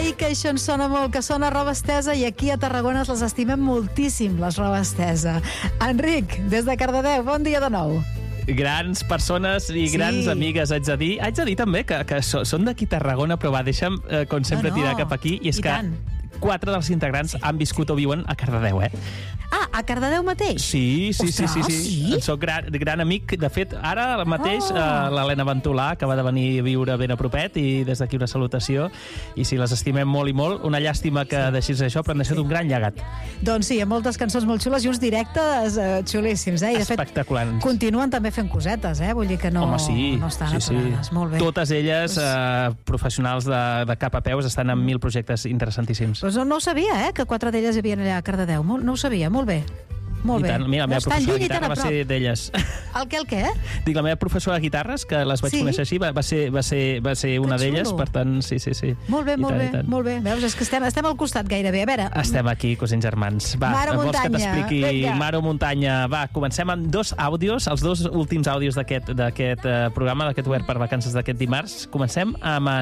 Ai, que això ens sona molt, que sona roba estesa, i aquí a Tarragona les estimem moltíssim, les roba estesa. Enric, des de Cardedeu, bon dia de nou. Grans persones i grans amigues, haig de dir també que són d'aquí Tarragona, però va, deixa'm, com sempre, tirar cap aquí, i és que 4 dels integrants han viscut o viuen a Cardedeu, Ah, a Cardedeu mateix? Sí. En soc gran amic. De fet, ara mateix l'Helena Ventolà acaba de venir a viure ben a propet, i des d'aquí una salutació. I sí, les estimem molt i molt. Una llàstima que deixis això, però han deixat un gran llegat. Doncs sí, hi ha moltes cançons molt xules i uns directes xulíssims, I de fet, espectaculars. Continuen també fent cosetes, Vull dir que no, no estan aturades. Molt bé. Totes elles, professionals de cap a peus, estan en 1000 projectes interessantíssims. Doncs no ho sabia, que 4 d'elles hi havien allà a Cardedeu. No ho sabia, molt bé. Molt bé. Mira, la meva professora de guitarra va ser d'elles. El què? Dic, la meva professora de guitarres, que les vaig conèixer així, va ser una d'elles, per tant, sí. Molt bé. Veus, és que estem al costat gairebé. A veure... Estem aquí, cosins germans. Va, vols que t'expliqui Mar o Muntanya? Va, comencem amb 2 àudios, els 2 últims àudios d'aquest programa, d'aquest Obert per Vacances d'aquest dimarts. Comencem amb